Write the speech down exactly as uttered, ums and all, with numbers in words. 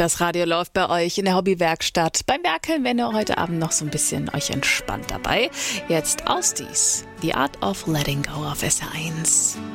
Das Radio läuft bei euch in der Hobbywerkstatt. Beim Werkeln, wenn ihr heute Abend noch so ein bisschen euch entspannt dabei. Jetzt Ausdies, The Art of Letting Go auf S R eins.